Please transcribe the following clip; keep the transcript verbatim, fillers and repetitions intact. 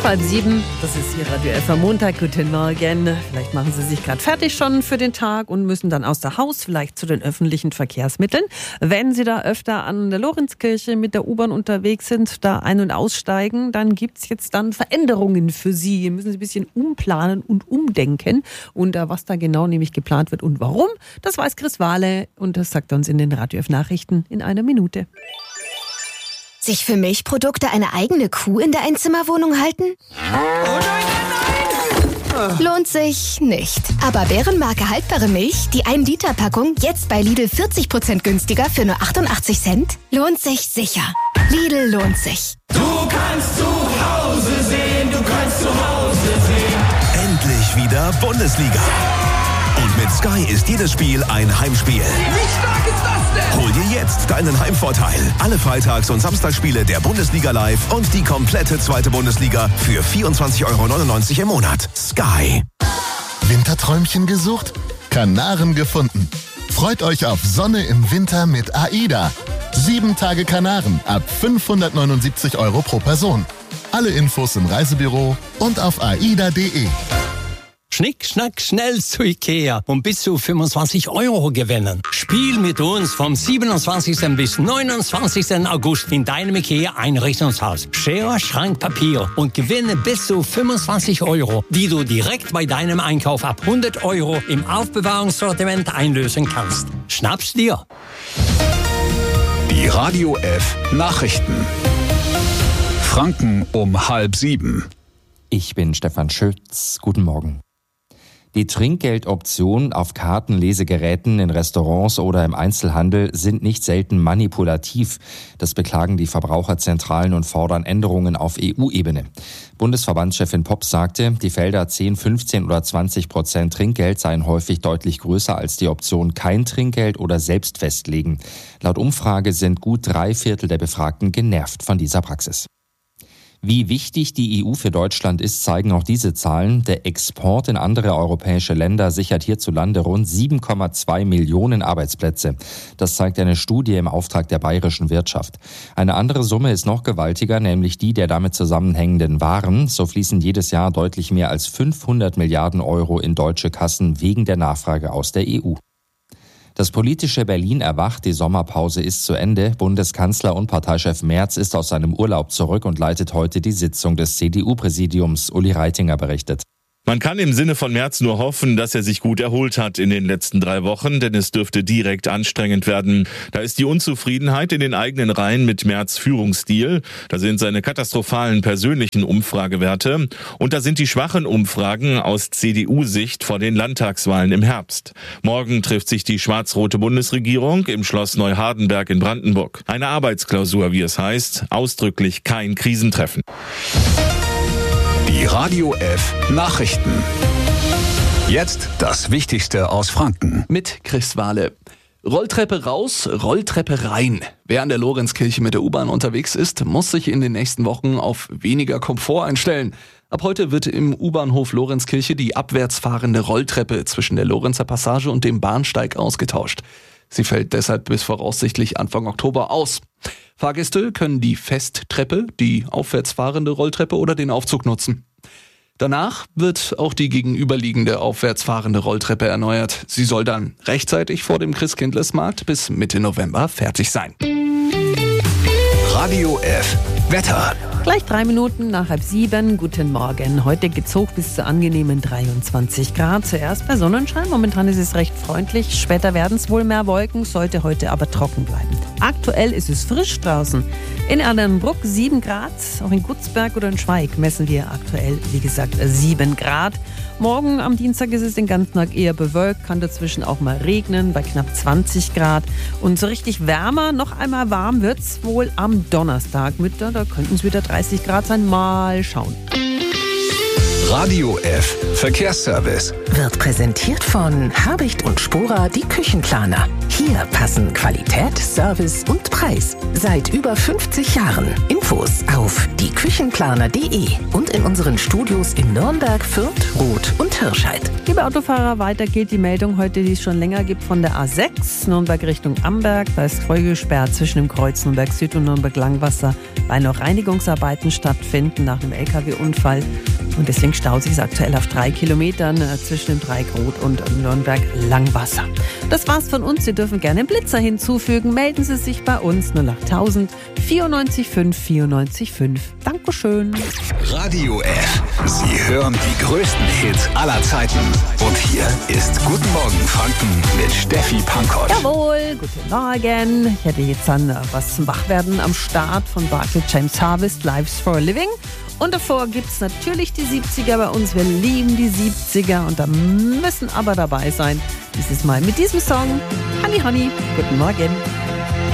Halb sieben, das ist Ihr Radio F am Montag. Guten Morgen. Vielleicht machen Sie sich gerade fertig schon für den Tag und müssen dann aus der Haus, vielleicht zu den öffentlichen Verkehrsmitteln. Wenn Sie da öfter an der Lorenzkirche mit der U-Bahn unterwegs sind, da ein- und aussteigen, dann gibt's jetzt dann Veränderungen für Sie. Müssen Sie ein bisschen umplanen und umdenken. Und uh, was da genau nämlich geplant wird und warum, das weiß Chris Wahle und das sagt er uns in den Radio F Nachrichten in einer Minute. Sich für Milchprodukte eine eigene Kuh in der Einzimmerwohnung halten? Oh nein, nein, nein! Lohnt sich nicht. Aber Bärenmarke haltbare Milch, die ein Liter Packung, jetzt bei Lidl vierzig Prozent günstiger für nur achtundachtzig Cent, lohnt sich sicher. Lidl lohnt sich. Du kannst zu Hause sehen, du kannst zu Hause sehen. Endlich wieder Bundesliga. Und mit Sky ist jedes Spiel ein Heimspiel. Wie stark ist das denn? Hol dir jetzt deinen Heimvorteil. Alle Freitags- und Samstagsspiele der Bundesliga live und die komplette zweite Bundesliga für vierundzwanzig Euro neunundneunzig im Monat. Sky. Winterträumchen gesucht? Kanaren gefunden. Freut euch auf Sonne im Winter mit AIDA. Sieben Tage Kanaren ab fünfhundertneunundsiebzig Euro pro Person. Alle Infos im Reisebüro und auf aida punkt de. Schnick, schnack, schnell zu Ikea und bis zu fünfundzwanzig Euro gewinnen. Spiel mit uns vom siebenundzwanzigsten bis neunundzwanzigsten August in deinem Ikea-Einrichtungshaus. Schere, Schrank, Papier und gewinne bis zu fünfundzwanzig Euro, die du direkt bei deinem Einkauf ab hundert Euro im Aufbewahrungssortiment einlösen kannst. Schnapp's dir! Die Radio F Nachrichten. Franken um halb sieben. Ich bin Stefan Schütz. Guten Morgen. Die Trinkgeldoptionen auf Karten, Lesegeräten in Restaurants oder im Einzelhandel sind nicht selten manipulativ. Das beklagen die Verbraucherzentralen und fordern Änderungen auf E U-Ebene. Bundesverbandschefin Popp sagte, die Felder zehn, fünfzehn oder zwanzig Prozent Trinkgeld seien häufig deutlich größer als die Option kein Trinkgeld oder selbst festlegen. Laut Umfrage sind gut drei Viertel der Befragten genervt von dieser Praxis. Wie wichtig die E U für Deutschland ist, zeigen auch diese Zahlen. Der Export in andere europäische Länder sichert hierzulande rund sieben Komma zwei Millionen Arbeitsplätze. Das zeigt eine Studie im Auftrag der bayerischen Wirtschaft. Eine andere Summe ist noch gewaltiger, nämlich die der damit zusammenhängenden Waren. So fließen jedes Jahr deutlich mehr als fünfhundert Milliarden Euro in deutsche Kassen wegen der Nachfrage aus der E U. Das politische Berlin erwacht, die Sommerpause ist zu Ende. Bundeskanzler und Parteichef Merz ist aus seinem Urlaub zurück und leitet heute die Sitzung des C D U-Präsidiums. Uli Reitinger berichtet. Man kann im Sinne von Merz nur hoffen, dass er sich gut erholt hat in den letzten drei Wochen, denn es dürfte direkt anstrengend werden. Da ist die Unzufriedenheit in den eigenen Reihen mit Merz' Führungsstil, da sind seine katastrophalen persönlichen Umfragewerte und da sind die schwachen Umfragen aus C D U-Sicht vor den Landtagswahlen im Herbst. Morgen trifft sich die schwarz-rote Bundesregierung im Schloss Neuhardenberg in Brandenburg. Eine Arbeitsklausur, wie es heißt, ausdrücklich kein Krisentreffen. Die Radio F Nachrichten. Jetzt das Wichtigste aus Franken. Mit Chris Wahle. Rolltreppe raus, Rolltreppe rein. Wer an der Lorenzkirche mit der U-Bahn unterwegs ist, muss sich in den nächsten Wochen auf weniger Komfort einstellen. Ab heute wird im U-Bahnhof Lorenzkirche die abwärts fahrende Rolltreppe zwischen der Lorenzer Passage und dem Bahnsteig ausgetauscht. Sie fällt deshalb bis voraussichtlich Anfang Oktober aus. Fahrgäste können die Festtreppe, die aufwärts fahrende Rolltreppe oder den Aufzug nutzen. Danach wird auch die gegenüberliegende aufwärts fahrende Rolltreppe erneuert. Sie soll dann rechtzeitig vor dem Christkindlesmarkt bis Mitte November fertig sein. Radio F Wetter. Gleich drei Minuten nach halb sieben. Guten Morgen. Heute geht's hoch bis zu angenehmen dreiundzwanzig Grad. Zuerst bei Sonnenschein. Momentan ist es recht freundlich. Später werden es wohl mehr Wolken, sollte heute aber trocken bleiben. Aktuell ist es frisch draußen. In Erdernbruck sieben Grad. Auch in Gutzberg oder in Schweig messen wir aktuell, wie gesagt, sieben Grad. Morgen am Dienstag ist es den ganzen Tag eher bewölkt, kann dazwischen auch mal regnen bei knapp zwanzig Grad. Und so richtig wärmer, noch einmal warm wird's wohl am Donnerstag. Mit, da könnten es wieder dreißig Grad sein. Mal schauen. Radio F Verkehrsservice. Wird präsentiert von Habicht und Spora, die Küchenplaner. Hier passen Qualität, Service und Preis. Seit über fünfzig Jahren. Infos auf die küchenplaner punkt de und in unseren Studios in Nürnberg, Fürth, Roth und Hirscheid. Liebe Autofahrer, weiter geht die Meldung heute, die es schon länger gibt, von der A sechs, Nürnberg Richtung Amberg. Da ist voll gesperrt zwischen dem Kreuz Nürnberg Süd und Nürnberg Langwasser, weil noch Reinigungsarbeiten stattfinden nach einem L K W-Unfall. Und deswegen staut sich es aktuell auf drei Kilometern zwischen dem Dreieck-Rot und Nürnberg Langwasser. Das war's von uns. Sie dürfen gerne einen Blitzer hinzufügen. Melden Sie sich bei uns null acht tausend vierundneunzig fünf vierundneunzig fünf. Dankeschön. Radio F. Sie hören die größten Hits aller Zeiten. Und hier ist Guten Morgen Franken mit Steffi Pankow. Jawohl, guten Morgen. Ich hätte jetzt dann was zum Wachwerden am Start von Barclay James Harvest, Lives for a Living. Und davor gibt es natürlich die siebziger bei uns. Wir lieben die siebziger und da müssen aber dabei sein. Dieses Mal mit diesem Song. Honey, Honey, guten Morgen.